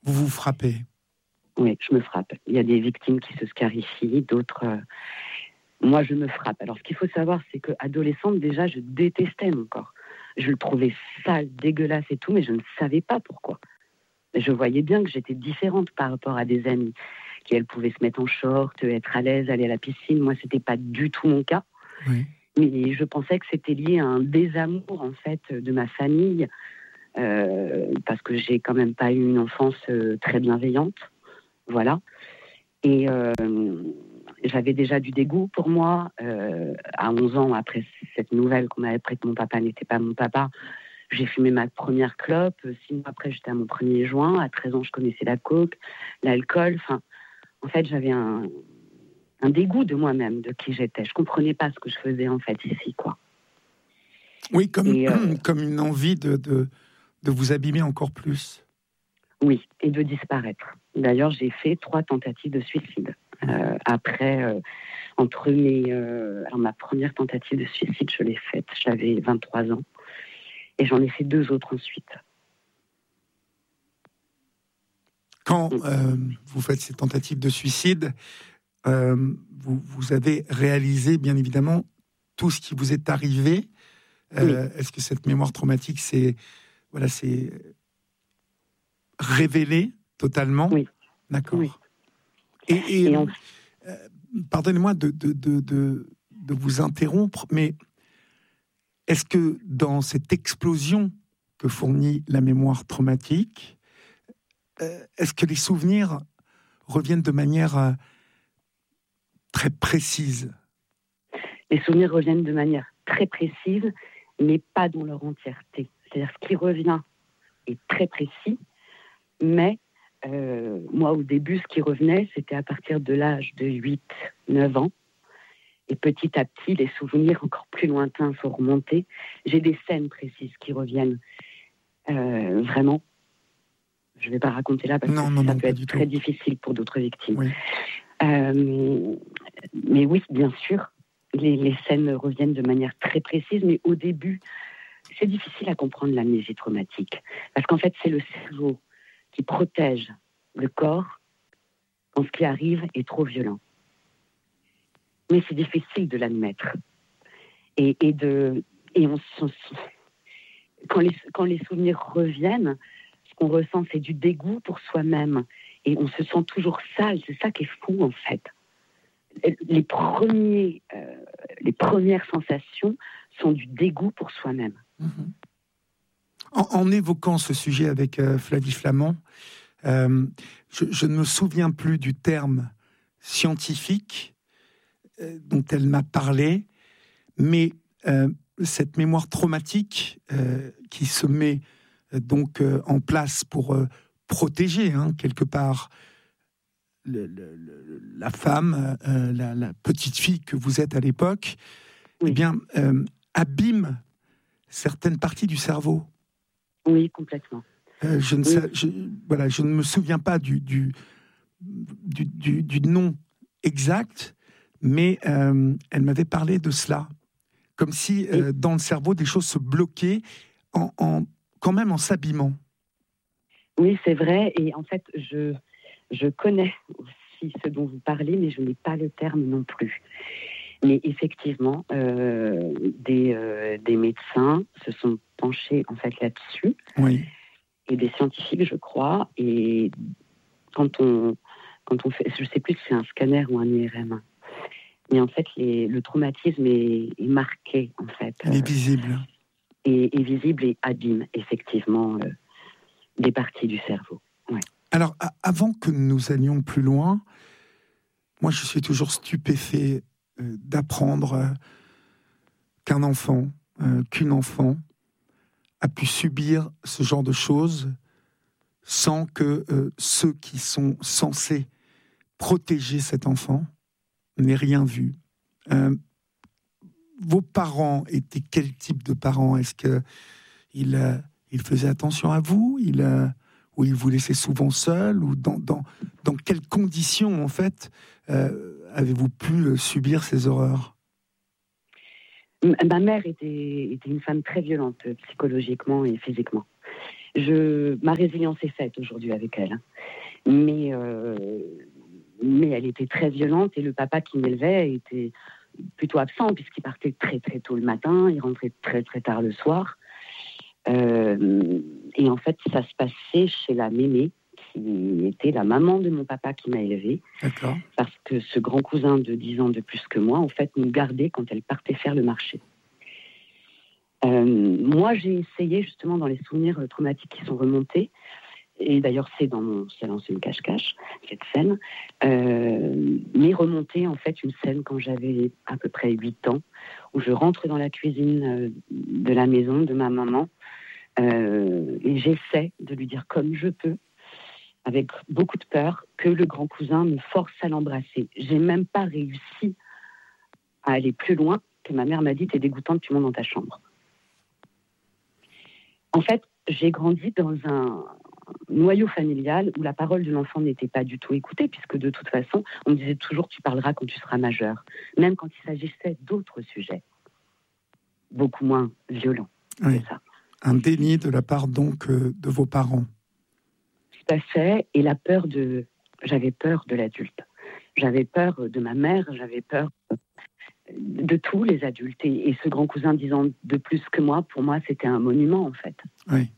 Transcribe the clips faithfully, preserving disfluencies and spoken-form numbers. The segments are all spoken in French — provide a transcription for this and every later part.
Vous vous frappez? Oui, je me frappe. Il y a des victimes qui se scarifient, d'autres... Euh... Moi, je me frappe. Alors, ce qu'il faut savoir, c'est qu'adolescente, déjà, je détestais mon corps. Je le trouvais sale, dégueulasse et tout, mais je ne savais pas pourquoi. Je voyais bien que j'étais différente par rapport à des amies, qui, elles, pouvaient se mettre en short, être à l'aise, aller à la piscine. Moi, c'était pas du tout mon cas. Oui. Mais je pensais que c'était lié à un désamour, en fait, de ma famille, euh, parce que j'ai quand même pas eu une enfance euh, très bienveillante. Voilà. Et euh, j'avais déjà du dégoût pour moi. Euh, à onze ans, après cette nouvelle qu'on m'avait appris que mon papa n'était pas mon papa, j'ai fumé ma première clope. Six mois après, j'étais à mon premier joint. À treize ans, je connaissais la coke, l'alcool. Enfin, en fait, j'avais un, un dégoût de moi-même, de qui j'étais. Je comprenais pas ce que je faisais, en fait, ici, quoi. Oui, comme, et, euh, comme une envie de, de, de vous abîmer encore plus. Oui, et de disparaître. D'ailleurs, j'ai fait trois tentatives de suicide. Euh, après, euh, entre mes... Euh, alors, ma première tentative de suicide, je l'ai faite, j'avais vingt-trois ans. Et j'en ai fait deux autres ensuite. Quand euh, vous faites ces tentatives de suicide, euh, vous, vous avez réalisé, bien évidemment, tout ce qui vous est arrivé. Euh, oui. Est-ce que cette mémoire traumatique s'est voilà, c'est révélée totalement? Oui. D'accord. Oui. Et, et, et on... euh, pardonnez-moi de, de, de, de, de vous interrompre, mais est-ce que dans cette explosion que fournit la mémoire traumatique, euh, est-ce que les souvenirs reviennent de manière euh, très précise? Les souvenirs reviennent de manière très précise, mais pas dans leur entièreté. C'est-à-dire ce qui revient est très précis, mais euh, moi, au début, ce qui revenait, c'était à partir de l'âge de huit neuf ans. Et petit à petit, les souvenirs encore plus lointains sont remontés. J'ai des scènes précises qui reviennent euh, vraiment. Je ne vais pas raconter là parce non, que non, ça non, peut être très tout. difficile pour d'autres victimes. Oui. Euh, mais oui, bien sûr, les, les scènes reviennent de manière très précise, mais au début, c'est difficile à comprendre l'amnésie traumatique. Parce qu'en fait, c'est le cerveau qui protège le corps quand ce qui arrive est trop violent. Mais c'est difficile de l'admettre. Et, et, de, et on, quand, les, quand les souvenirs reviennent, ce qu'on ressent, c'est du dégoût pour soi-même. Et on se sent toujours sale. C'est ça qui est fou, en fait. Les, premiers, euh, les premières sensations sont du dégoût pour soi-même. Mmh. En, en évoquant ce sujet avec euh, Flavie Flament, euh, je, je ne me souviens plus du terme scientifique euh, dont elle m'a parlé, mais euh, cette mémoire traumatique euh, qui se met euh, donc euh, en place pour euh, protéger hein, quelque part le, le, le, la femme, euh, la, la petite fille que vous êtes à l'époque, oui. eh bien euh, abîme certaines parties du cerveau. Oui, complètement. Euh, je, ne oui. sais, je, voilà, je ne me souviens pas du, du, du, du, du nom exact, mais euh, elle m'avait parlé de cela. Comme si, euh, dans le cerveau, des choses se bloquaient, en, en, quand même en s'abîmant. Oui, c'est vrai. Et en fait, je, je connais aussi ce dont vous parlez, mais je n'ai pas le terme non plus. Mais effectivement, euh, des, euh, des médecins se sont penchés en fait là-dessus. Oui. Et des scientifiques, je crois. Et quand on, quand on fait, je ne sais plus si c'est un scanner ou un I R M, mais en fait, les, le traumatisme est, est marqué, en fait. Il est visible. Et est visible et abîme, effectivement, euh, des parties du cerveau. Ouais. Alors, a- avant que nous allions plus loin, moi, je suis toujours stupéfait euh, d'apprendre euh, qu'un enfant, euh, qu'une enfant a pu subir ce genre de choses sans que euh, ceux qui sont censés protéger cet enfant n'aient rien vu. Euh, vos parents étaient quel type de parents? Est-ce qu'ils euh, ils faisaient attention à vous? Ils, euh, ou ils vous laissaient souvent seul? Ou dans, dans, dans quelles conditions, en fait, euh, avez-vous pu subir ces horreurs? Ma mère était, était une femme très violente, psychologiquement et physiquement. Je, ma résilience est faite aujourd'hui avec elle. Hein. Mais, euh, mais elle était très violente et le papa qui m'élevait était plutôt absent puisqu'il partait très très tôt le matin, il rentrait très très tard le soir. Euh, et en fait, ça se passait chez la mémé, qui était la maman de mon papa qui m'a élevée. D'accord. Parce que ce grand cousin de dix ans de plus que moi, en fait, nous gardait quand elle partait faire le marché. Euh, moi, j'ai essayé, justement, dans les souvenirs traumatiques qui sont remontés, et d'ailleurs, c'est dans mon salon, c'est une cache-cache, cette scène, euh, mais remonter, en fait, une scène quand j'avais à peu près huit ans, où je rentre dans la cuisine de la maison de ma maman, euh, et j'essaie de lui dire comme je peux, avec beaucoup de peur, que le grand cousin me force à l'embrasser. J'ai même pas réussi à aller plus loin, que ma mère m'a dit « T'es dégoûtante, tu montes dans ta chambre ». En fait, j'ai grandi dans un noyau familial où la parole de l'enfant n'était pas du tout écoutée, puisque de toute façon, on me disait toujours « tu parleras quand tu seras majeur », même quand il s'agissait d'autres sujets, beaucoup moins violents. Oui. C'est ça. Un déni de la part donc euh, de vos parents. Tout à fait, et la peur de... J'avais peur de l'adulte. J'avais peur de ma mère, j'avais peur de tous les adultes. Et, et ce grand cousin disant de plus que moi, pour moi, c'était un monument, en fait. Oui.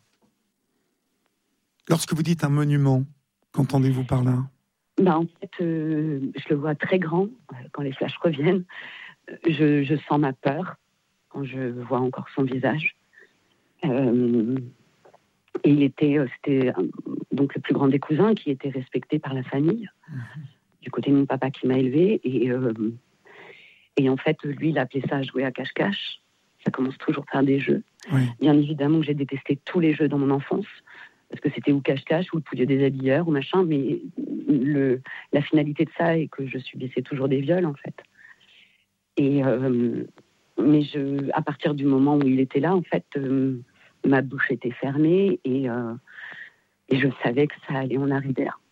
Lorsque vous dites un monument, qu'entendez-vous par là ? Ben, en fait, euh, je le vois très grand, euh, quand les flashs reviennent. Je, je sens ma peur quand je vois encore son visage. Euh, et il était, euh, c'était euh, donc le plus grand des cousins qui était respecté par la famille, mmh. du côté de mon papa qui m'a élevé. Et, euh, et en fait, lui, il appelait ça jouer à cache-cache. Ça commence toujours par des jeux. Oui. Bien évidemment que j'ai détesté tous les jeux dans mon enfance, parce que c'était ou cache-cache, ou le pouliot des habilleurs, ou machin, mais le, la finalité de ça est que je subissais toujours des viols, en fait. Et, euh, mais je, à partir du moment où il était là, en fait, euh, ma bouche était fermée, et, euh, et je savais que ça allait en arriver là.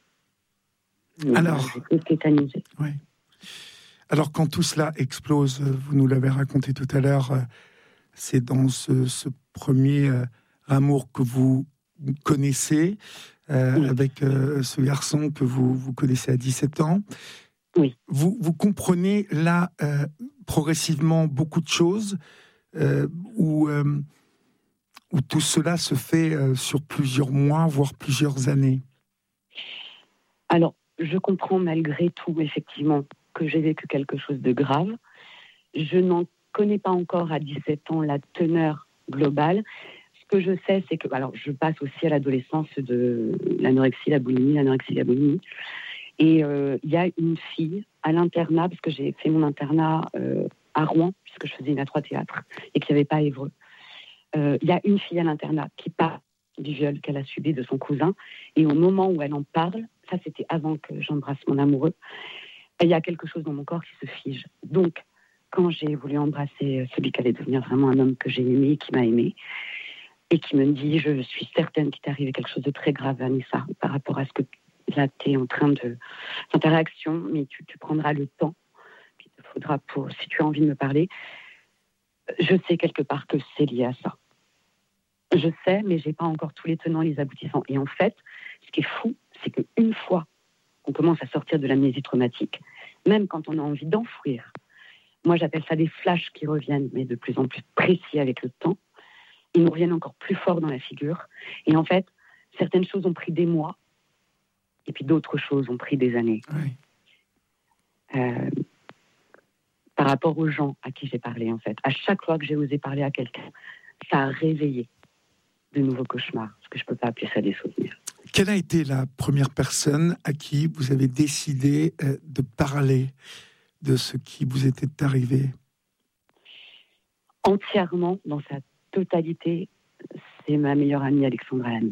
Mais Alors, j'étais tétanisée. Oui. Alors, quand tout cela explose, vous nous l'avez raconté tout à l'heure, c'est dans ce, ce premier euh, amour que vous connaissez, euh, oui. avec euh, ce garçon que vous, vous connaissez à dix-sept ans. Oui. Vous, vous comprenez là euh, progressivement beaucoup de choses euh, où, euh, où tout cela se fait euh, sur plusieurs mois, voire plusieurs années. Alors, je comprends malgré tout, effectivement, que j'ai vécu quelque chose de grave. Je n'en connais pas encore à dix-sept ans la teneur globale. Ce que je sais, c'est que... Alors, je passe aussi à l'adolescence de l'anorexie, la boulimie, l'anorexie, la boulimie. Et il euh, y a une fille à l'internat, parce que j'ai fait mon internat euh, à Rouen, puisque je faisais une A trois théâtre, et qu'il n'y avait pas à Évreux. Il euh, y a une fille à l'internat qui parle du viol qu'elle a subi de son cousin. Et au moment où elle en parle, ça c'était avant que j'embrasse mon amoureux, il y a quelque chose dans mon corps qui se fige. Donc, quand j'ai voulu embrasser celui qui allait devenir vraiment un homme que j'ai aimé, qui m'a aimé, et qui me dit, je suis certaine qu'il t'est arrivé quelque chose de très grave, Vanessa, par rapport à ce que là, tu es en train de... Enfin, ta réaction, mais tu, tu prendras le temps qu'il te faudra pour... Si tu as envie de me parler, je sais quelque part que c'est lié à ça. Je sais, mais j'ai pas encore tous les tenants et les aboutissants. Et en fait, ce qui est fou, c'est qu'une fois qu'on commence à sortir de l'amnésie traumatique, même quand on a envie d'enfouir, moi j'appelle ça des flashs qui reviennent, mais de plus en plus précis avec le temps, ils nous reviennent encore plus fort dans la figure. Et en fait, certaines choses ont pris des mois, et puis d'autres choses ont pris des années. Oui. Euh, par rapport aux gens à qui j'ai parlé, en fait. À chaque fois que j'ai osé parler à quelqu'un, ça a réveillé de nouveaux cauchemars, parce que je ne peux pas appeler ça des souvenirs. Quelle a été la première personne à qui vous avez décidé euh, de parler de ce qui vous était arrivé ? Entièrement, dans sa totalité, c'est ma meilleure amie Alexandra Lamy.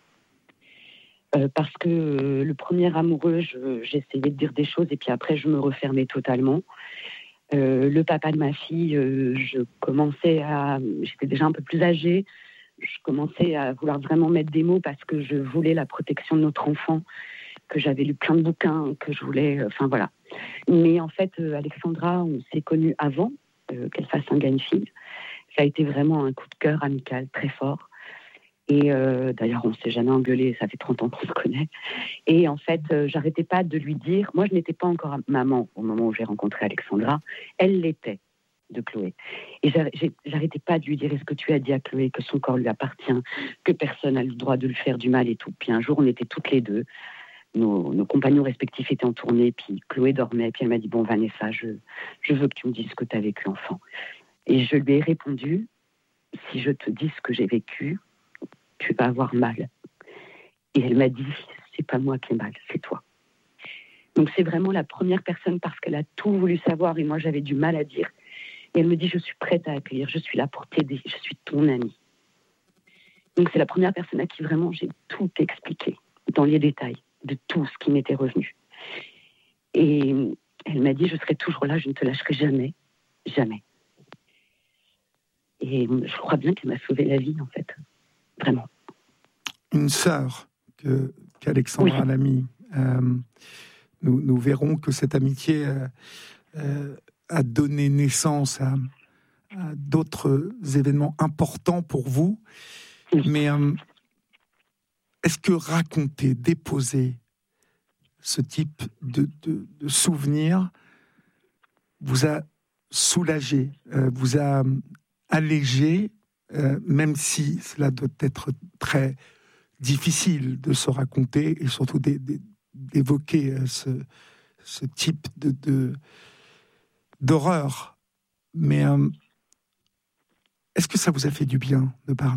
Euh, parce que euh, le premier amoureux, je, j'essayais de dire des choses et puis après je me refermais totalement. Euh, le papa de ma fille, euh, je commençais à... J'étais déjà un peu plus âgée. Je commençais à vouloir vraiment mettre des mots parce que je voulais la protection de notre enfant, que j'avais lu plein de bouquins, que je voulais... Enfin, voilà. Mais en fait, euh, Alexandra, on s'est connus avant euh, qu'elle fasse un gars une fille. Ça a été vraiment un coup de cœur amical très fort. Et euh, d'ailleurs, on ne s'est jamais engueulé, ça fait trente ans qu'on se connaît. Et en fait, euh, j'arrêtais pas de lui dire... Moi, je n'étais pas encore maman au moment où j'ai rencontré Alexandra. Elle l'était, de Chloé. Et j'arrêtais pas de lui dire, est-ce que tu as dit à Chloé que son corps lui appartient, que personne n'a le droit de lui faire du mal et tout. Puis un jour, on était toutes les deux. Nos, nos compagnons respectifs étaient en tournée, puis Chloé dormait. Puis elle m'a dit, bon, Vanessa, je, je veux que tu me dises ce que tu as vécu, enfant. Et je lui ai répondu, si je te dis ce que j'ai vécu, tu vas avoir mal. Et elle m'a dit, c'est pas moi qui ai mal, c'est toi. Donc c'est vraiment la première personne, parce qu'elle a tout voulu savoir et moi j'avais du mal à dire. Et elle me dit, je suis prête à accueillir, je suis là pour t'aider, je suis ton amie. Donc c'est la première personne à qui vraiment j'ai tout expliqué, dans les détails, de tout ce qui m'était revenu. Et elle m'a dit, je serai toujours là, je ne te lâcherai jamais, jamais. Et je crois bien qu'elle m'a sauvé la vie, en fait. Vraiment. Une sœur que, qu'Alexandra oui. Lamy, euh, nous, nous verrons que cette amitié euh, euh, a donné naissance à, à d'autres événements importants pour vous. Oui. Mais euh, est-ce que raconter, déposer ce type de, de, de souvenirs vous a soulagé, euh, vous a allégé, euh, même si cela doit être très difficile de se raconter et surtout d'é- d'é- d'évoquer euh, ce, ce type de, de, d'horreur. Mais euh, est-ce que ça vous a fait du bien de parler ?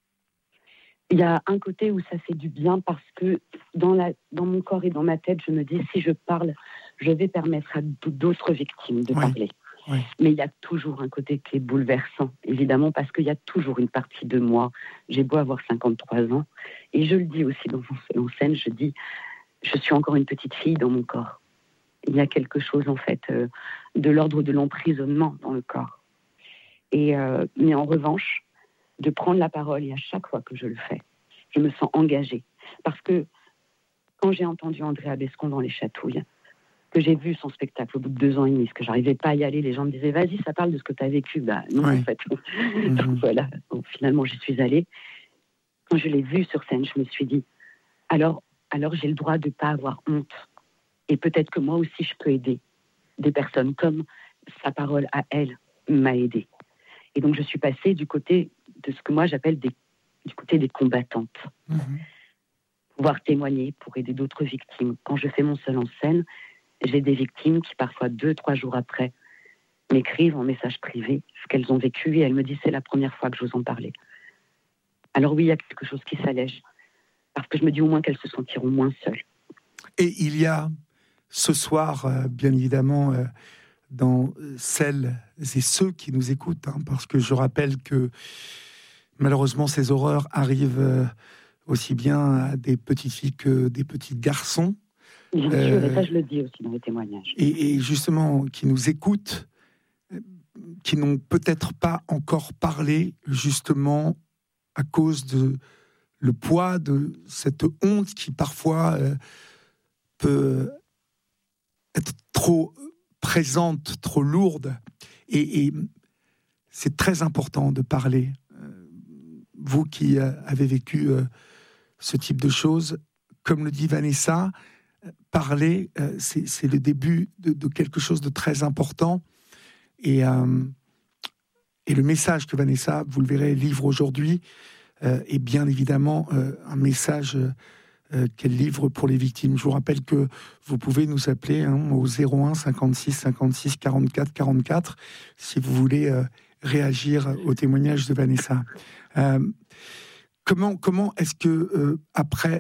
Il y a un côté où ça fait du bien parce que dans, la, dans mon corps et dans ma tête, je me dis, si je parle, je vais permettre à d'autres victimes de Oui. parler. Oui. Mais il y a toujours un côté qui est bouleversant, évidemment, parce qu'il y a toujours une partie de moi. J'ai beau avoir cinquante-trois ans, et je le dis aussi dans mon seul en scène, je dis, je suis encore une petite fille dans mon corps. Il y a quelque chose, en fait, euh, de l'ordre de l'emprisonnement dans le corps. Et, euh, mais en revanche, de prendre la parole, et à chaque fois que je le fais, je me sens engagée. Parce que quand j'ai entendu Andrea Bescon dans Les Chatouilles, que j'ai vu son spectacle au bout de deux ans et demi, parce que j'arrivais pas à y aller, les gens me disaient, vas-y, ça parle de ce que tu as vécu. Bah non, Oui. en fait. Mm-hmm. Donc voilà, donc, finalement, j'y suis allée. Quand je l'ai vu sur scène, je me suis dit, alors, alors j'ai le droit de pas avoir honte. Et peut-être que moi aussi, je peux aider des personnes comme sa parole à elle m'a aidée. Et donc, je suis passée du côté de ce que moi, j'appelle des, du côté des combattantes. Mm-hmm. Pouvoir témoigner pour aider d'autres victimes. Quand je fais mon seul en scène, j'ai des victimes qui, parfois, deux, trois jours après, m'écrivent en message privé ce qu'elles ont vécu et elles me disent, c'est la première fois que je vous en parlais. Alors oui, il y a quelque chose qui s'allège. Parce que je me dis au moins qu'elles se sentiront moins seules. Et il y a ce soir, euh, bien évidemment, euh, dans celles et ceux qui nous écoutent, hein, parce que je rappelle que malheureusement ces horreurs arrivent euh, aussi bien à des petites filles que des petits garçons. Bien euh, sûr, et ça je le dis aussi dans les témoignages. Et, et justement, qui nous écoutent, qui n'ont peut-être pas encore parlé, justement, à cause de le poids de cette honte qui parfois euh, peut être trop présente, trop lourde. Et, et c'est très important de parler. Vous qui euh, avez vécu euh, ce type de choses, comme le dit Vanessa, parler, euh, c'est, c'est le début de, de quelque chose de très important. Et, euh, et le message que Vanessa, vous le verrez, livre aujourd'hui, euh, est bien évidemment euh, un message euh, qu'elle livre pour les victimes. Je vous rappelle que vous pouvez nous appeler hein, au zéro un cinquante-six cinquante-six quarante-quatre quarante-quatre si vous voulez euh, réagir au témoignage de Vanessa. Euh, comment, comment est-ce que, euh, après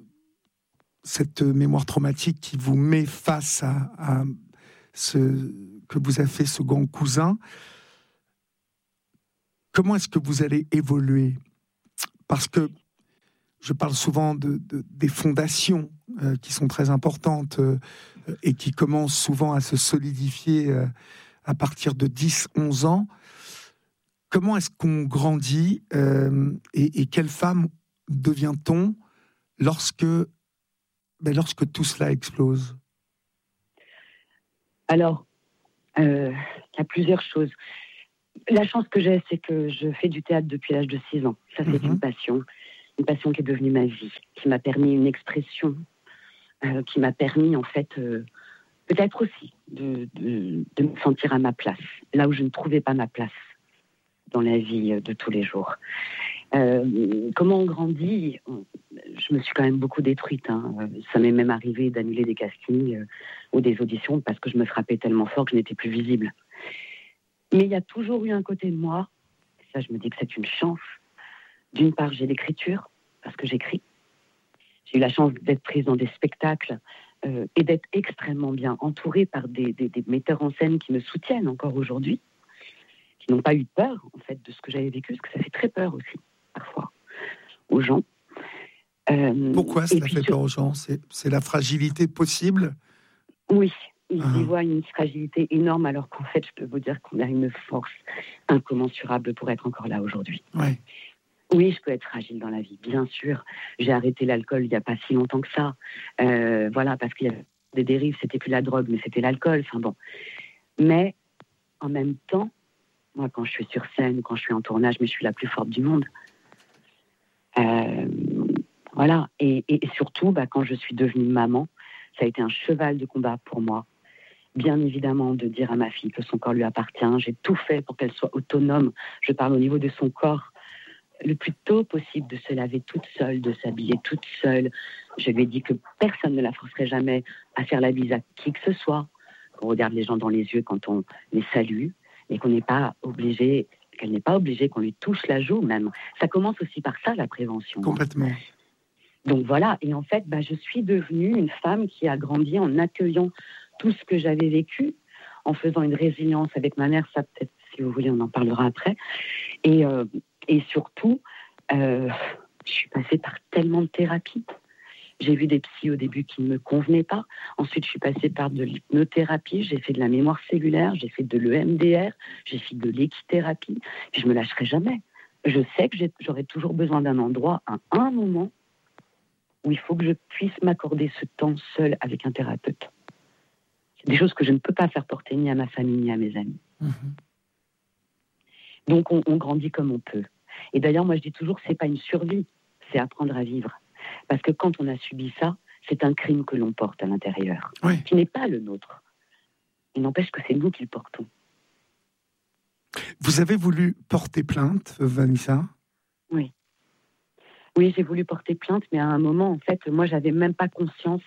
cette mémoire traumatique qui vous met face à, à ce que vous a fait ce grand cousin, comment est-ce que vous allez évoluer ? Parce que je parle souvent de, de, des fondations euh, qui sont très importantes euh, et qui commencent souvent à se solidifier euh, à partir de dix onze ans. Comment est-ce qu'on grandit euh, et, et quelle femme devient-on lorsque, ben, lorsque tout cela explose ? Alors, euh, il y a plusieurs choses. La chance que j'ai, c'est que je fais du théâtre depuis l'âge de six ans. Ça, c'est Mhm. une passion. Une passion qui est devenue ma vie, qui m'a permis une expression, euh, qui m'a permis, en fait, euh, peut-être aussi, de, de, de me sentir à ma place, là où je ne trouvais pas ma place dans la vie de tous les jours. Euh, comment on grandit? Je me suis quand même beaucoup détruite. Hein. Ça m'est même arrivé d'annuler des castings euh, ou des auditions parce que je me frappais tellement fort que je n'étais plus visible. Mais il y a toujours eu un côté de moi, ça je me dis que c'est une chance. D'une part, j'ai l'écriture, parce que j'écris. J'ai eu la chance d'être prise dans des spectacles euh, et d'être extrêmement bien entourée par des, des, des metteurs en scène qui me soutiennent encore aujourd'hui, qui n'ont pas eu peur, en fait, de ce que j'avais vécu, parce que ça fait très peur aussi, parfois, aux gens. Euh, Pourquoi cela fait sur... peur aux gens? c'est, c'est la fragilité possible? Oui, ils ah. y voient une fragilité énorme, alors qu'en fait, je peux vous dire qu'on a une force incommensurable pour être encore là aujourd'hui. Ouais. Oui, je peux être fragile dans la vie, bien sûr. J'ai arrêté l'alcool il n'y a pas si longtemps que ça. Euh, voilà, parce qu'il y avait des dérives, c'était plus la drogue, mais c'était l'alcool. Enfin bon. Mais en même temps, moi, quand je suis sur scène, quand je suis en tournage, mais je suis la plus forte du monde. Euh, voilà. Et, et, et surtout, bah, quand je suis devenue maman, ça a été un cheval de combat pour moi. Bien évidemment, de dire à ma fille que son corps lui appartient. J'ai tout fait pour qu'elle soit autonome. Je parle au niveau de son corps. Le plus tôt possible, de se laver toute seule, de s'habiller toute seule. Je lui ai dit que personne ne la forcerait jamais à faire la bise à qui que ce soit. Qu'on regarde les gens dans les yeux quand on les salue et qu'on n'est pas obligé, qu'elle n'est pas obligée qu'on lui touche la joue même. Ça commence aussi par ça, la prévention. Complètement. Hein. Donc voilà, et en fait, bah, je suis devenue une femme qui a grandi en accueillant tout ce que j'avais vécu, en faisant une résilience avec ma mère, ça peut-être, si vous voulez, on en parlera après. Et... Euh, Et surtout, euh, je suis passée par tellement de thérapies. J'ai vu des psys au début qui ne me convenaient pas. Ensuite, je suis passée par de l'hypnothérapie. J'ai fait de la mémoire cellulaire. J'ai fait de l'E M D R. J'ai fait de l'équithérapie. Puis je ne me lâcherai jamais. Je sais que j'ai, j'aurai toujours besoin d'un endroit, à un moment, où il faut que je puisse m'accorder ce temps seul avec un thérapeute. C'est des choses que je ne peux pas faire porter ni à ma famille, ni à mes amis. Mmh. Donc, on, on grandit comme on peut. Et d'ailleurs, moi, je dis toujours, c'est pas une survie, c'est apprendre à vivre. Parce que quand on a subi ça, c'est un crime que l'on porte à l'intérieur, oui. qui n'est pas le nôtre. Il n'empêche que c'est nous qui le portons. Vous avez voulu porter plainte, Vanessa? Oui. Oui, j'ai voulu porter plainte, mais à un moment, en fait, moi, j'avais même pas conscience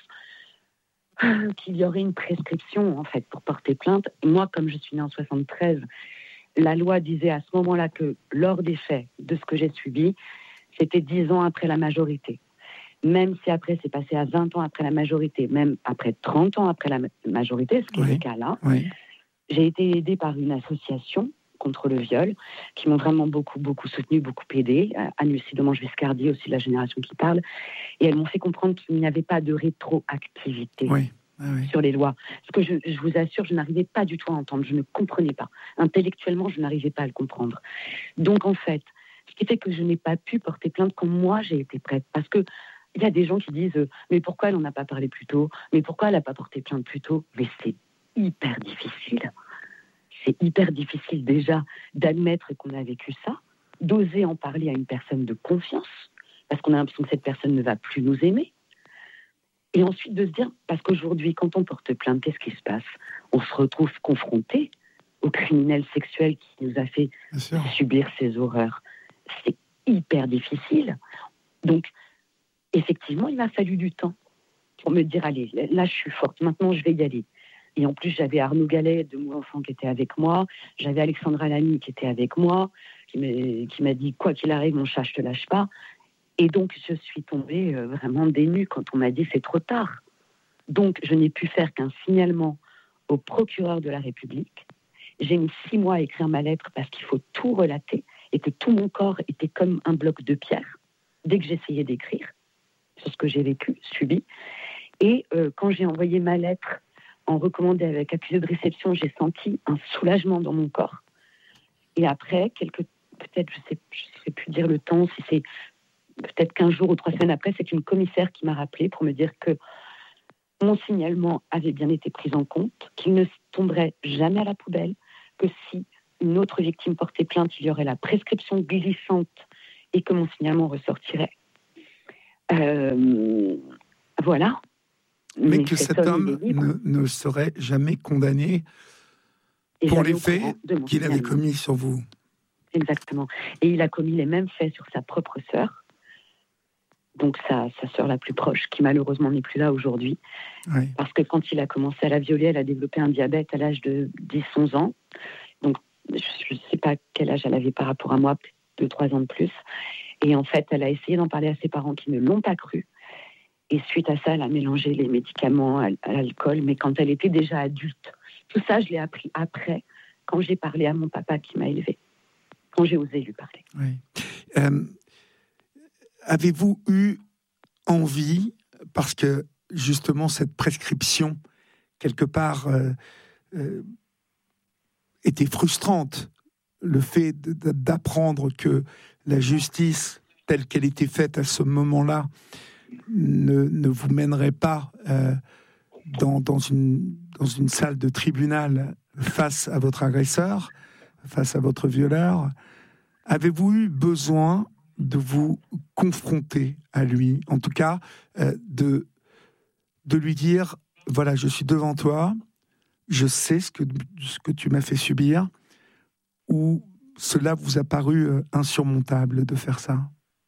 qu'il y aurait une prescription, en fait, pour porter plainte. Moi, comme je suis née en soixante-treize, la loi disait à ce moment-là que lors des faits de ce que j'ai subi, c'était dix ans après la majorité. Même si après c'est passé à vingt ans après la majorité, même après trente ans après la majorité, ce qui oui. est le cas là, oui. j'ai été aidée par une association contre le viol, qui m'ont vraiment beaucoup, beaucoup soutenue, beaucoup aidée. Anne-Lucie Demange-Viscardi, aussi de la génération qui parle. Et elles m'ont fait comprendre qu'il n'y avait pas de rétroactivité. Oui. Ah oui. Sur les lois. Ce que je, je vous assure, je n'arrivais pas du tout à entendre, je ne comprenais pas. Intellectuellement, je n'arrivais pas à le comprendre. Donc en fait, ce qui fait que je n'ai pas pu porter plainte quand moi j'ai été prête. Parce que il y a des gens qui disent euh, mais pourquoi elle n'en a pas parlé plus tôt? Mais pourquoi elle n'a pas porté plainte plus tôt? Mais c'est hyper difficile. C'est hyper difficile déjà d'admettre qu'on a vécu ça, d'oser en parler à une personne de confiance, parce qu'on a l'impression que cette personne ne va plus nous aimer. Et ensuite de se dire, parce qu'aujourd'hui, quand on porte plainte, qu'est-ce qui se passe? On se retrouve confronté au criminel sexuel qui nous a fait subir ces horreurs. C'est hyper difficile. Donc, effectivement, il m'a fallu du temps pour me dire, allez, là, je suis forte, maintenant, je vais y aller. Et en plus, j'avais Arnaud Gallet de Mon Enfant qui était avec moi, j'avais Alexandra Lamy qui était avec moi, qui m'a, qui m'a dit, quoi qu'il arrive, mon chat, je te lâche pas. Et donc, je suis tombée euh, vraiment dénue quand on m'a dit c'est trop tard. Donc, je n'ai pu faire qu'un signalement au procureur de la République. J'ai mis six mois à écrire ma lettre parce qu'il faut tout relater et que tout mon corps était comme un bloc de pierre dès que j'essayais d'écrire sur ce que j'ai vécu, subi. Et euh, quand j'ai envoyé ma lettre en recommandé avec accusé de réception, j'ai senti un soulagement dans mon corps. Et après, quelques, peut-être, je ne sais, je sais plus dire le temps, si c'est peut-être quinze jours ou trois semaines après, c'est une commissaire qui m'a rappelé pour me dire que mon signalement avait bien été pris en compte, qu'il ne tomberait jamais à la poubelle, que si une autre victime portait plainte, il y aurait la prescription glissante et que mon signalement ressortirait. Euh, voilà. Mais, Mais que cet, cet homme, homme ne, ne serait jamais condamné et pour les faits qu'il avait commis sur vous. Exactement. Et il a commis les mêmes faits sur sa propre sœur, donc sa, sa sœur la plus proche, qui malheureusement n'est plus là aujourd'hui. Oui. Parce que quand il a commencé à la violer, elle a développé un diabète à l'âge de dix à onze ans. Donc, je ne sais pas quel âge elle avait par rapport à moi, peut-être deux à trois ans de plus. Et en fait, elle a essayé d'en parler à ses parents qui ne l'ont pas cru. Et suite à ça, elle a mélangé les médicaments à, à l'alcool, mais quand elle était déjà adulte. Tout ça, je l'ai appris après, quand j'ai parlé à mon papa qui m'a élevée, quand j'ai osé lui parler. Oui. Euh, avez-vous eu envie, parce que justement cette prescription, quelque part, euh, euh, était frustrante, le fait de, de, d'apprendre que la justice, telle qu'elle était faite à ce moment-là, ne, ne vous mènerait pas euh, dans, dans, une, dans une salle de tribunal face à votre agresseur, face à votre violeur. Avez-vous eu besoin de vous confronter à lui, en tout cas euh, de, de lui dire, voilà, je suis devant toi, je sais ce que, ce que tu m'as fait subir, ou cela vous a paru euh, insurmontable de faire ça?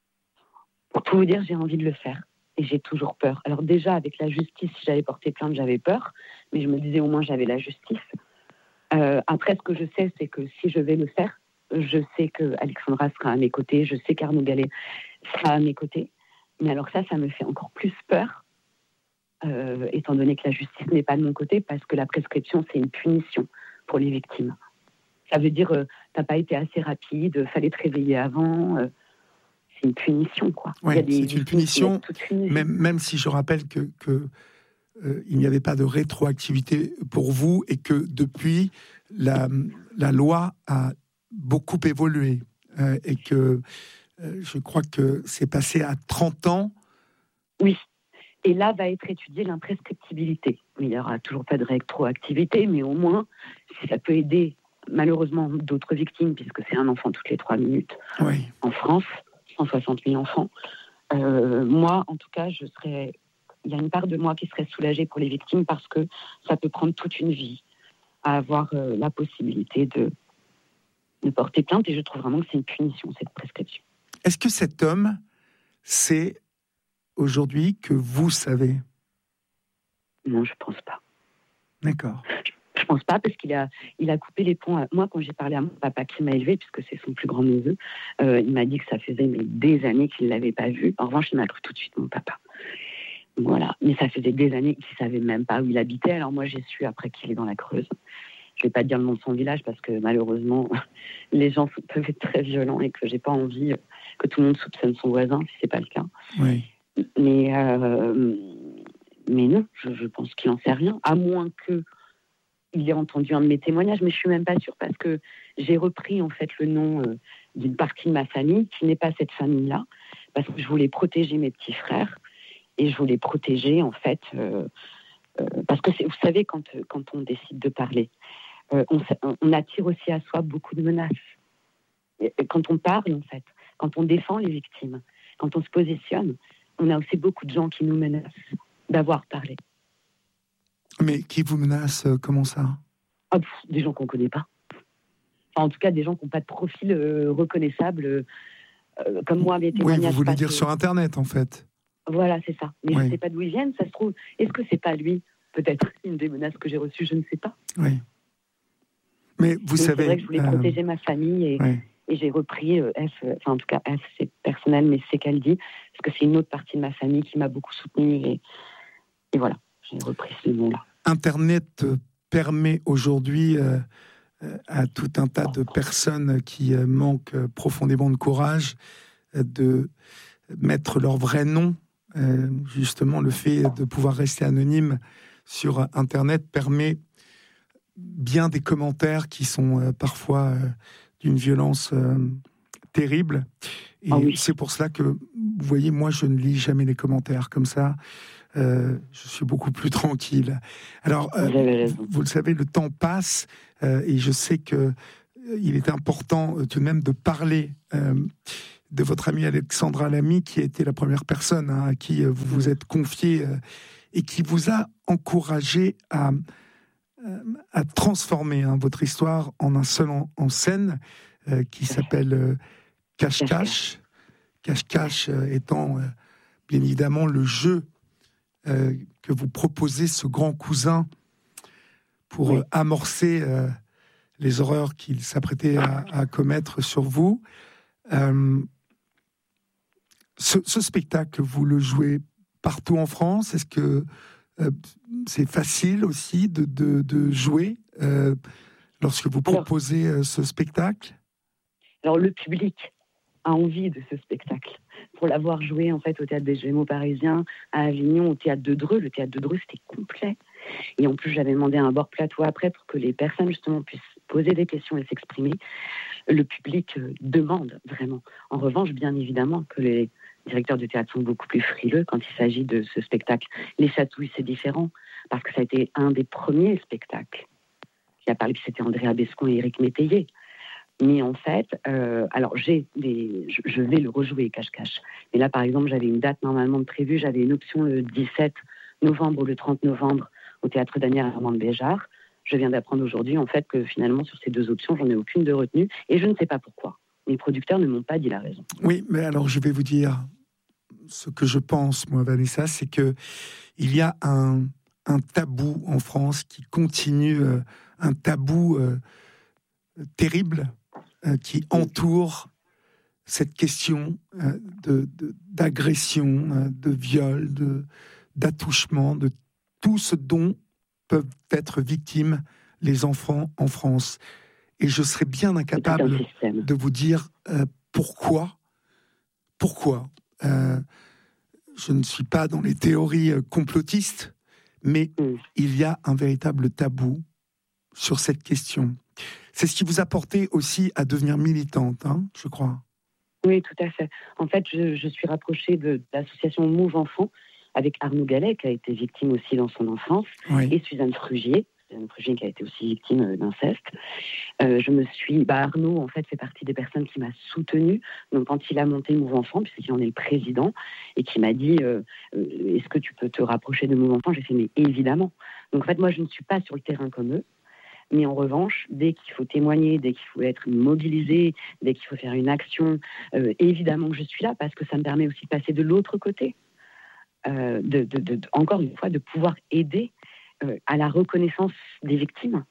Pour tout vous dire, j'ai envie de le faire. Et j'ai toujours peur. Alors déjà, avec la justice, si j'avais porté plainte, j'avais peur. Mais je me disais, au moins, j'avais la justice. Euh, après, ce que je sais, c'est que si je vais le faire, je sais qu'Alexandra sera à mes côtés. Je sais qu'Arnaud Gallet sera à mes côtés. Mais alors ça, ça me fait encore plus peur, euh, étant donné que la justice n'est pas de mon côté, parce que la prescription, c'est une punition pour les victimes. Ça veut dire, euh, t'as pas été assez rapide, fallait te réveiller avant... Euh, c'est une punition, quoi. Oui, c'est une punition, même, même si je rappelle que, que euh, il n'y avait pas de rétroactivité pour vous et que depuis, la, la loi a beaucoup évolué euh, et que euh, je crois que c'est passé à trente ans. Oui, et là va être étudiée l'imprescriptibilité. Il n'y aura toujours pas de rétroactivité, mais au moins, si ça peut aider malheureusement d'autres victimes, puisque c'est un enfant toutes les trois minutes oui. en France, cent soixante mille enfants. Euh, moi, en tout cas, je serais... il y a une part de moi qui serait soulagée pour les victimes parce que ça peut prendre toute une vie à avoir euh, la possibilité de, de porter plainte. Et je trouve vraiment que c'est une punition, cette prescription. Est-ce que cet homme sait aujourd'hui que vous savez? Non, je pense pas. D'accord. Je, je pense pas parce qu'il a, il a coupé les ponts. À... Moi, quand j'ai parlé à mon papa qui m'a élevé, puisque c'est son plus grand neveu, euh, il m'a dit que ça faisait mais, des années qu'il ne l'avait pas vu. En revanche, il m'a cru tout de suite, mon papa. Voilà. Mais ça faisait des années qu'il ne savait même pas où il habitait. Alors moi, j'ai su après qu'il est dans la Creuse. Je ne vais pas dire le nom de son village parce que malheureusement, les gens peuvent être très violents et que je n'ai pas envie que tout le monde soupçonne son voisin, si ce n'est pas le cas. Oui. Mais, euh, mais non, je, je pense qu'il n'en sait rien, à moins qu'il ait entendu un de mes témoignages, mais je ne suis même pas sûre parce que j'ai repris en fait le nom euh, d'une partie de ma famille qui n'est pas cette famille-là, parce que je voulais protéger mes petits frères et je voulais protéger en fait, euh, euh, parce que c'est, vous savez, quand, quand on décide de parler, euh, on, on attire aussi à soi beaucoup de menaces. Et quand on parle en fait, quand on défend les victimes, quand on se positionne, on a aussi beaucoup de gens qui nous menacent d'avoir parlé. Mais qui vous menacent, euh, comment ça? Ah, pff, des gens qu'on ne connaît pas. Enfin, en tout cas, des gens qui n'ont pas de profil euh, reconnaissable, euh, comme moi, mes témoignages. Oui, vous voulez passés. dire sur Internet, en fait. Voilà, c'est ça. Mais oui. Je ne sais pas d'où ils viennent, ça se trouve. Est-ce que c'est pas lui? Peut-être une des menaces que j'ai reçues, je ne sais pas. Oui. Mais vous Mais savez... C'est vrai que je voulais euh... protéger ma famille et... Oui. Et j'ai repris euh, F, enfin en tout cas F, c'est personnel, mais c'est qu'elle dit, parce que c'est une autre partie de ma famille qui m'a beaucoup soutenue, et, et voilà, j'ai repris ce nom-là. Internet permet aujourd'hui euh, à tout un tas de personnes qui euh, manquent profondément de courage euh, de mettre leur vrai nom. Euh, justement, le fait de pouvoir rester anonyme sur Internet permet bien des commentaires qui sont euh, parfois... Euh, d'une violence euh, terrible. Et ah oui. C'est pour cela que, vous voyez, moi, je ne lis jamais les commentaires comme ça. Euh, je suis beaucoup plus tranquille. Alors, euh, vous, vous le savez, le temps passe euh, et je sais que il est important tout de même de parler euh, de votre amie Alexandra Lamy, qui a été la première personne hein, à qui vous vous êtes confié euh, et qui vous a encouragé à, à transformer hein, votre histoire en un seul en, en scène euh, qui s'appelle euh, Cache-Cache. Cache-Cache euh, étant euh, bien évidemment le jeu euh, que vous proposez, ce grand cousin, pour oui. euh, amorcer euh, les horreurs qu'il s'apprêtait à, à commettre sur vous. Euh, ce, ce spectacle, vous le jouez partout en France. Est-ce que euh, c'est facile aussi de, de, de jouer euh, lorsque vous proposez alors, ce spectacle? Alors, le public a envie de ce spectacle. Pour l'avoir joué en fait au Théâtre des Gémeaux Parisiens, à Avignon, au Théâtre de Dreux, le Théâtre de Dreux, c'était complet. Et en plus, j'avais demandé un bord plateau après pour que les personnes, justement, puissent poser des questions et s'exprimer. Le public euh, demande, vraiment. En revanche, bien évidemment, que les directeurs de théâtre sont beaucoup plus frileux quand il s'agit de ce spectacle. Les Chatouilles, c'est différent, parce que ça a été un des premiers spectacles qui a parlé, c'était Andrea Bescon et Éric Métayer. Mais en fait, euh, alors j'ai des, je, je vais le rejouer cache-cache. Mais là, par exemple, j'avais une date normalement de prévue, j'avais une option le dix-sept novembre ou le trente novembre au Théâtre Daniel Armand Béjart. Je viens d'apprendre aujourd'hui, en fait, que finalement, sur ces deux options, j'en ai aucune de retenue, et je ne sais pas pourquoi. Les producteurs ne m'ont pas dit la raison. Oui, mais alors je vais vous dire ce que je pense, moi, Vanessa, c'est que il y a un, un tabou en France qui continue, euh, un tabou euh, terrible euh, qui entoure cette question euh, de, de, d'agression, euh, de viol, de, d'attouchement, de tout ce dont peuvent être victimes les enfants en France. Et je serais bien incapable de vous dire euh, pourquoi. Pourquoi euh, je ne suis pas dans les théories euh, complotistes, mais mm. il y a un véritable tabou sur cette question. C'est ce qui vous a porté aussi à devenir militante, hein, je crois. Oui, tout à fait. En fait, je, je suis rapprochée de, de l'association Move Enfants avec Arnaud Gallet, qui a été victime aussi dans son enfance, oui. et Suzanne Frugier, Suzanne Frugier qui a été aussi victime d'inceste. Euh, je me suis... Bah, Arnaud, en fait, fait partie des personnes qui m'a soutenue. Donc, quand il a monté Move Enfants, puisqu'il en est le président, et qui m'a dit euh, « Est-ce que tu peux te rapprocher de Move Enfants ?» J'ai fait « Mais évidemment !» Donc, en fait, moi, je ne suis pas sur le terrain comme eux. Mais en revanche, dès qu'il faut témoigner, dès qu'il faut être mobilisé, dès qu'il faut faire une action, euh, évidemment que je suis là, parce que ça me permet aussi de passer de l'autre côté. Euh, de, de, de, de, encore une fois, de pouvoir aider euh, à la reconnaissance des victimes.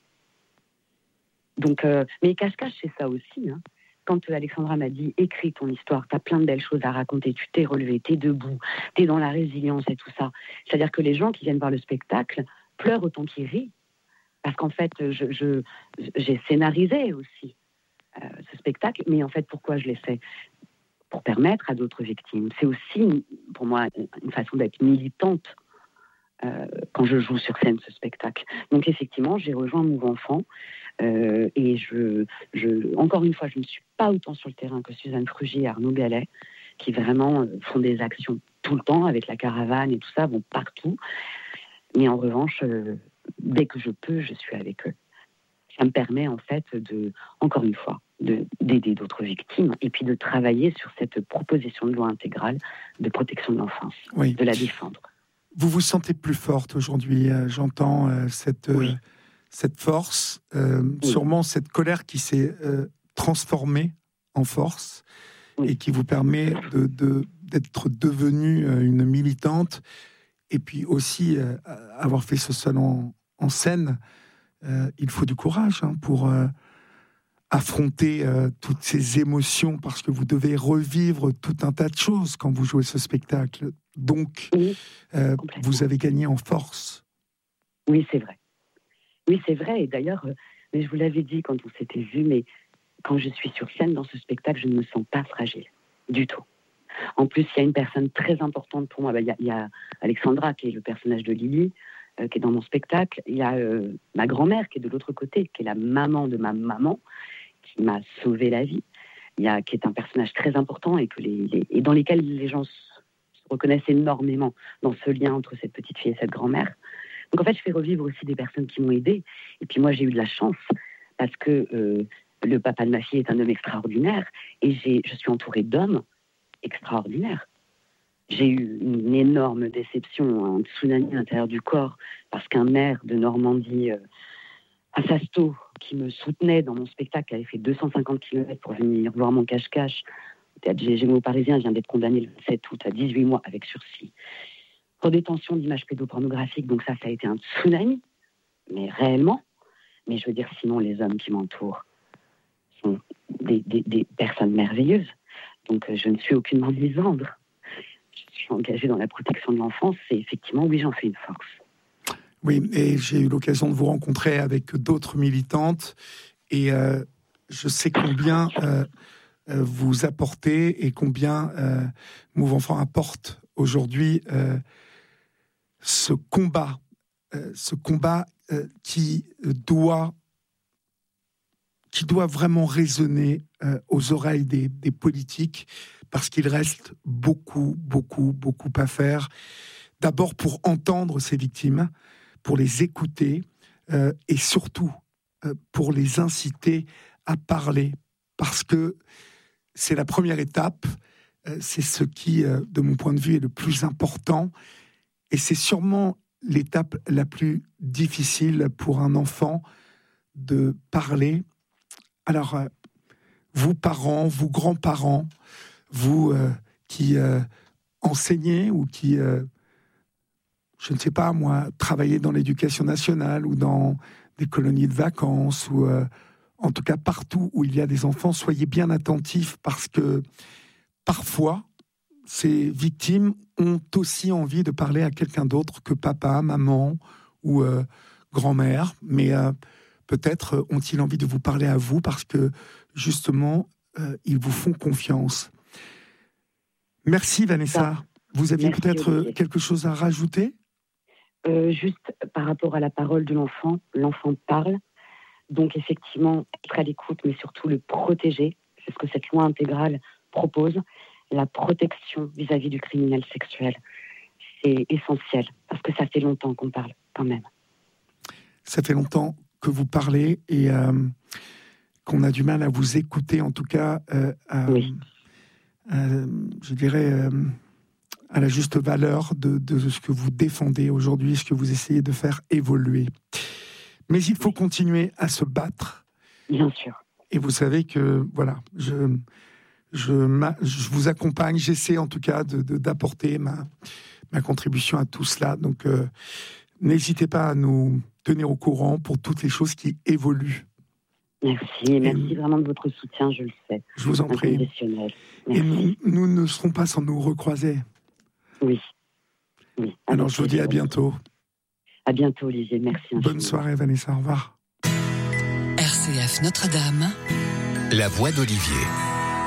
Donc, euh, mais cache-cache, c'est ça aussi. Hein. Quand euh, Alexandra m'a dit « Écris ton histoire, t'as plein de belles choses à raconter, tu t'es relevé, t'es debout, t'es dans la résilience et tout ça ». C'est-à-dire que les gens qui viennent voir le spectacle pleurent autant qu'ils rient. Parce qu'en fait, je, je, j'ai scénarisé aussi euh, ce spectacle, mais en fait, pourquoi je l'ai fait ? Pour permettre à d'autres victimes. C'est aussi, pour moi, une façon d'être militante euh, quand je joue sur scène ce spectacle. Donc effectivement, j'ai rejoint Move Enfants euh, et je, je, encore une fois, je ne suis pas autant sur le terrain que Suzanne Frugier et Arnaud Gallet, qui vraiment font des actions tout le temps avec la caravane et tout ça, vont partout. Mais en revanche... Euh, dès que je peux, je suis avec eux. Ça me permet en fait de, encore une fois, de, d'aider d'autres victimes et puis de travailler sur cette proposition de loi intégrale de protection de l'enfance, oui. de la défendre. Vous vous sentez plus forte aujourd'hui, euh, j'entends euh, cette, euh, oui. cette force, euh, oui. sûrement cette colère qui s'est euh, transformée en force oui. et qui vous permet de, de, d'être devenue euh, une militante. Et puis aussi, euh, avoir fait ce salon en scène, euh, il faut du courage hein, pour euh, affronter euh, toutes ces émotions, parce que vous devez revivre tout un tas de choses quand vous jouez ce spectacle. Donc, oui, euh, vous avez gagné en force. Oui, c'est vrai. Oui, c'est vrai. Et d'ailleurs, euh, mais je vous l'avais dit quand on s'était vu, mais quand je suis sur scène dans ce spectacle, je ne me sens pas fragile du tout. En plus, il y a une personne très importante pour moi. Il y a, il y a Alexandra, qui est le personnage de Lily, euh, qui est dans mon spectacle. Il y a euh, ma grand-mère, qui est de l'autre côté, qui est la maman de ma maman, qui m'a sauvé la vie. Il y a, qui est un personnage très important et, que les, les, et dans lesquels les gens se reconnaissent énormément dans ce lien entre cette petite fille et cette grand-mère. Donc en fait, je fais revivre aussi des personnes qui m'ont aidée. Et puis moi, j'ai eu de la chance parce que... Euh, Le papa de ma fille est un homme extraordinaire et j'ai, je suis entourée d'hommes extraordinaires. J'ai eu une énorme déception, un tsunami à l'intérieur du corps, parce qu'un maire de Normandie, euh, à Sasto, qui me soutenait dans mon spectacle, avait fait deux cent cinquante kilomètres pour venir voir mon cache-cache. Le théâtre Gémeaux parisien vient d'être condamné le sept août à dix-huit mois avec sursis pour détention d'images pédopornographiques. Donc ça, ça a été un tsunami, mais réellement. Mais je veux dire, sinon, les hommes qui m'entourent sont des, des, des personnes merveilleuses. Donc euh, je ne suis aucunement misandre. Je suis engagée dans la protection de l'enfance et effectivement, oui, j'en fais une force. Oui, et j'ai eu l'occasion de vous rencontrer avec d'autres militantes et euh, je sais combien euh, euh, vous apportez et combien euh, Move Enfant apporte aujourd'hui euh, ce combat, euh, ce combat euh, qui doit, qui doit vraiment résonner euh, aux oreilles des, des politiques, parce qu'il reste beaucoup, beaucoup, beaucoup à faire. D'abord pour entendre ces victimes, pour les écouter euh, et surtout euh, pour les inciter à parler, parce que c'est la première étape, euh, c'est ce qui, euh, de mon point de vue, est le plus important, et c'est sûrement l'étape la plus difficile pour un enfant de parler. Alors, euh, vous parents, vous grands-parents, vous euh, qui euh, enseignez ou qui, euh, je ne sais pas moi, travaillez dans l'éducation nationale ou dans des colonies de vacances ou euh, en tout cas partout où il y a des enfants, soyez bien attentifs, parce que parfois, ces victimes ont aussi envie de parler à quelqu'un d'autre que papa, maman ou euh, grand-mère, mais euh, peut-être ont-ils envie de vous parler à vous parce que justement, euh, ils vous font confiance. Merci Vanessa. Vous aviez Merci, peut-être Olivier. quelque chose à rajouter ? Euh, juste par rapport à la parole de l'enfant, l'enfant parle, donc effectivement être à l'écoute, mais surtout le protéger, c'est ce que cette loi intégrale propose, la protection vis-à-vis du criminel sexuel. C'est essentiel, parce que ça fait longtemps qu'on parle, quand même. Ça fait longtemps que vous parlez et euh, qu'on a du mal à vous écouter, en tout cas, euh, à, Oui. à, je dirais, euh, à la juste valeur de, de ce que vous défendez aujourd'hui, ce que vous essayez de faire évoluer. Mais il faut continuer à se battre. Bien sûr. Et vous savez que, voilà, je, je, ma, je vous accompagne, j'essaie en tout cas de, de, d'apporter ma, ma contribution à tout cela. Donc, euh, n'hésitez pas à nous tenir au courant pour toutes les choses qui évoluent. Merci, merci et vraiment de votre soutien, je le sais. Je vous en prie. Et nous, nous ne serons pas sans nous recroiser. Oui. oui. Alors, je vous dis à bientôt. À bientôt, Olivier. Merci. Bonne infiniment. Soirée, Vanessa. Au revoir. R C F Notre-Dame. La voix d'Olivier.